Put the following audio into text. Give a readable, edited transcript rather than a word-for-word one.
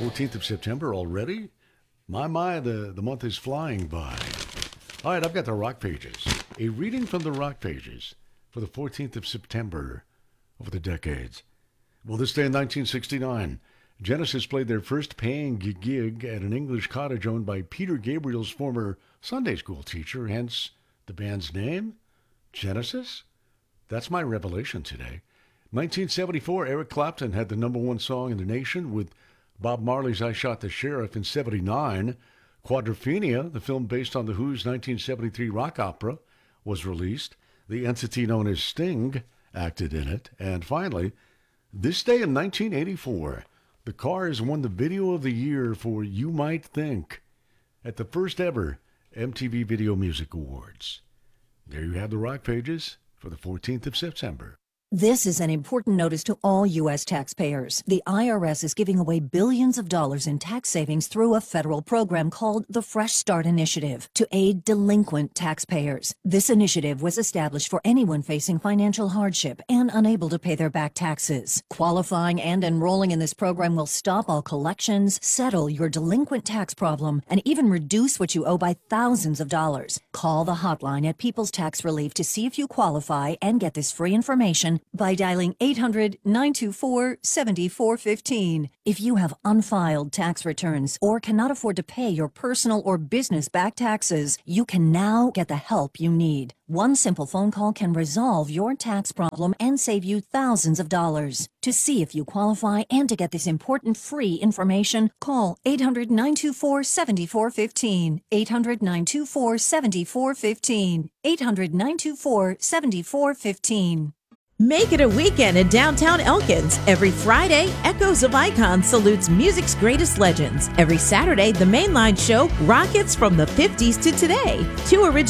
14th of September already? My, the month is flying by. All right, I've got the Rock Pages. A reading from the Rock Pages for the 14th of September over the decades. Well, this day in 1969, Genesis played their first paying gig at an English cottage owned by Peter Gabriel's former Sunday school teacher, hence the band's name, Genesis. That's my revelation today. 1974, Eric Clapton had the number one song in the nation with Bob Marley's I Shot the Sheriff. In 79, Quadrophenia, the film based on The Who's 1973 rock opera, was released. The entity known as Sting acted in it. And finally, this day in 1984, the Cars won the Video of the Year for You Might Think at the first ever MTV Video Music Awards. There you have the Rock Pages for the 14th of September. This is an important notice to all U.S. taxpayers. The IRS is giving away billions of dollars in tax savings through a federal program called the Fresh Start Initiative to aid delinquent taxpayers. This initiative was established for anyone facing financial hardship and unable to pay their back taxes. Qualifying and enrolling in this program will stop all collections, settle your delinquent tax problem, and even reduce what you owe by thousands of dollars. Call the hotline at People's Tax Relief to see if you qualify and get this free information by dialing 800-924-7415. If you have unfiled tax returns or cannot afford to pay your personal or business back taxes, you can now get the help you need. One simple phone call can resolve your tax problem and save you thousands of dollars. To see if you qualify and to get this important free information, call 800-924-7415. 800-924-7415. 800-924-7415. Make it a weekend in downtown Elkins. Every Friday, Echoes of Icons salutes music's greatest legends. Every Saturday, the Mainline Show rockets from the 50s to today. Two original